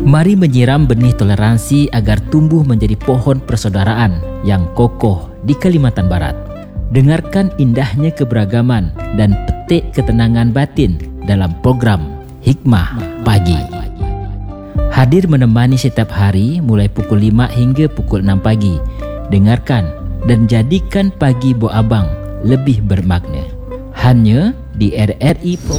Mari menyiram benih toleransi agar tumbuh menjadi pohon persaudaraan yang kokoh di Kalimantan Barat. Dengarkan indahnya keberagaman dan petik ketenangan batin dalam program Hikmah Pagi. Hadir menemani setiap hari mulai pukul 5 hingga pukul 6 pagi. Dengarkan dan jadikan pagi Bo Abang lebih bermakna. Hanya di RRI